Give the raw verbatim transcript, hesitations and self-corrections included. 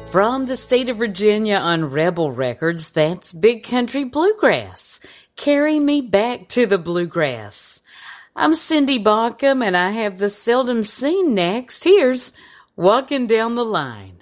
From the state of Virginia on Rebel Records, that's Big Country Bluegrass. Carry Me Back to the Bluegrass. I'm Cindy Baucom, and I have the seldom seen next. Here's Walking Down the Line.